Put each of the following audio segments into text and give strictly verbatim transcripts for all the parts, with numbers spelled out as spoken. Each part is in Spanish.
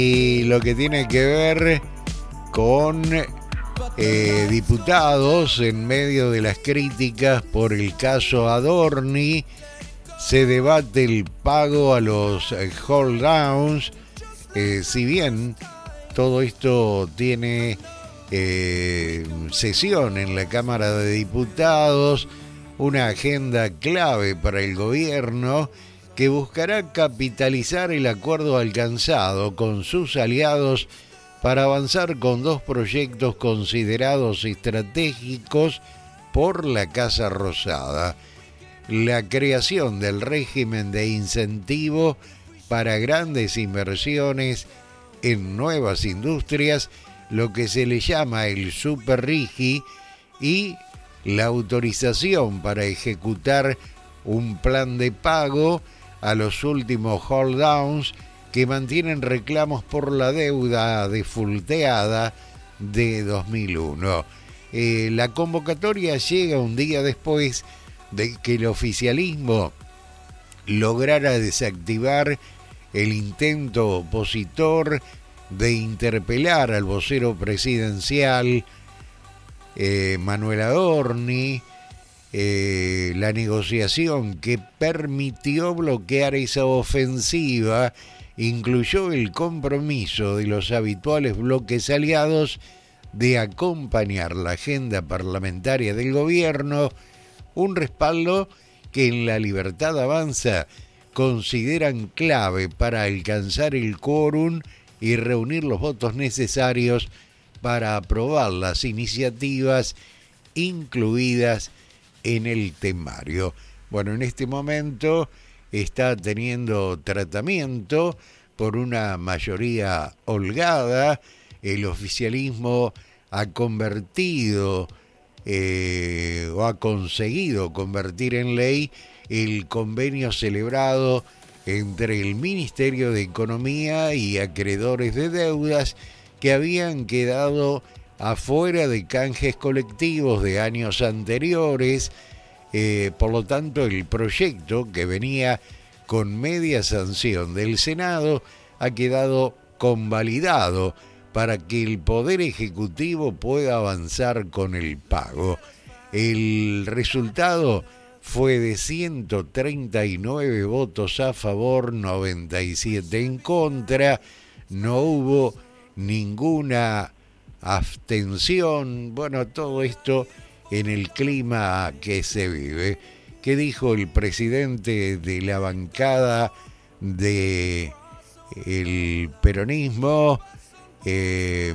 Y lo que tiene que ver con eh, diputados en medio de las críticas por el caso Adorni, se debate el pago a los eh, hold downs. Eh, si bien todo esto tiene eh, sesión en la Cámara de Diputados, una agenda clave para el gobierno que buscará capitalizar el acuerdo alcanzado con sus aliados para avanzar con dos proyectos considerados estratégicos por la Casa Rosada: la creación del régimen de incentivo para grandes inversiones en nuevas industrias, lo que se le llama el Super Rigi, y la autorización para ejecutar un plan de pago a los últimos hold downs que mantienen reclamos por la deuda defaulteada de dos mil uno. Eh, la convocatoria llega un día después de que el oficialismo lograra desactivar el intento opositor de interpelar al vocero presidencial eh, Manuel Adorni. Eh, la negociación que permitió bloquear esa ofensiva incluyó el compromiso de los habituales bloques aliados de acompañar la agenda parlamentaria del gobierno, un respaldo que en La Libertad Avanza consideran clave para alcanzar el quórum y reunir los votos necesarios para aprobar las iniciativas incluidas en el temario. Bueno, en este momento está teniendo tratamiento por una mayoría holgada. El oficialismo ha convertido eh, o ha conseguido convertir en ley el convenio celebrado entre el Ministerio de Economía y acreedores de deudas que habían quedado afuera de canjes colectivos de años anteriores. Eh, por lo tanto, el proyecto, que venía con media sanción del Senado, ha quedado convalidado para que el Poder Ejecutivo pueda avanzar con el pago. El resultado fue de ciento treinta y nueve votos a favor, noventa y siete en contra. No hubo ninguna abstención. Bueno, todo esto en el clima que se vive. ¿Qué dijo el presidente de la bancada de el peronismo? Eh,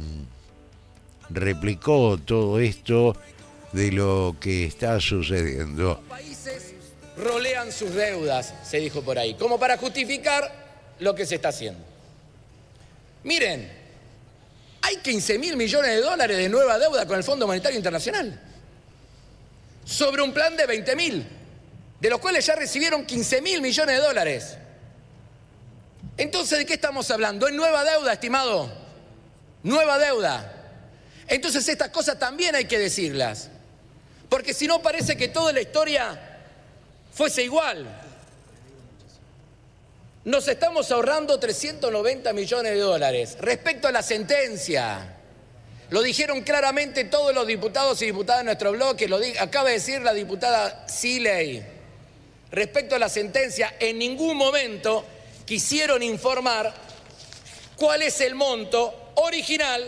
replicó todo esto de lo que está sucediendo. Los países rolean sus deudas, se dijo por ahí, como para justificar lo que se está haciendo. Miren, hay quince mil millones de dólares de nueva deuda con el Fondo Monetario Internacional, sobre un plan de veinte mil, de los cuales ya recibieron quince mil millones de dólares. Entonces, ¿de qué estamos hablando? Es nueva deuda, estimado. Nueva deuda. Entonces, estas cosas también hay que decirlas, porque si no parece que toda la historia fuese igual. Nos estamos ahorrando trescientos noventa millones de dólares. Respecto a la sentencia, lo dijeron claramente todos los diputados y diputadas de nuestro bloque, lo di- acaba de decir la diputada Siley. Respecto a la sentencia, en ningún momento quisieron informar cuál es el monto original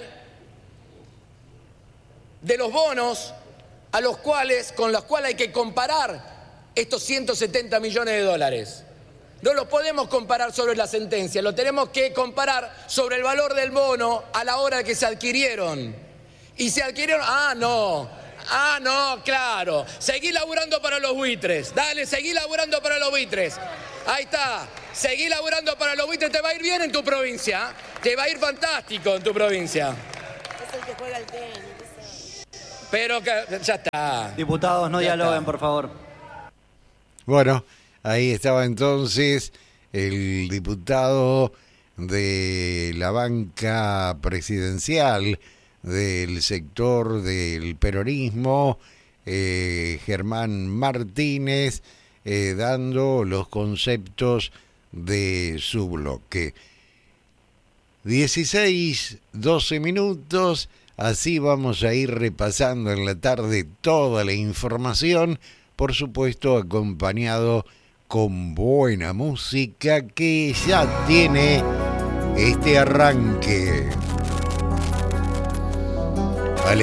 de los bonos a los cuales, con los cuales hay que comparar estos ciento setenta millones de dólares. No lo podemos comparar sobre la sentencia, lo tenemos que comparar sobre el valor del bono a la hora que se adquirieron. Y se adquirieron, ah, no, ah, no, claro, seguí laburando para los buitres, dale, seguí laburando para los buitres. Ahí está, seguí laburando para los buitres, te va a ir bien en tu provincia, te va a ir fantástico en tu provincia. Es el que juega al tenis. Pero que, ya está. Diputados, no Ya dialoguen, está. por favor. Bueno, ahí estaba entonces el diputado de la banca presidencial del sector del peronismo, eh, Germán Martínez, eh, dando los conceptos de su bloque. dieciséis, doce minutos. Así vamos a ir repasando en la tarde toda la información, por supuesto acompañado con buena música que ya tiene este arranque.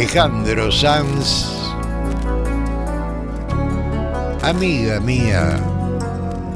Alejandro Sanz, amiga mía.